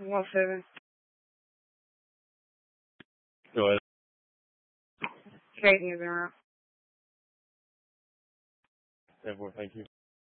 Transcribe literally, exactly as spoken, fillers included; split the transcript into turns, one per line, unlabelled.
One seven.
Go ahead.
Trading is around.
Therefore, thank you.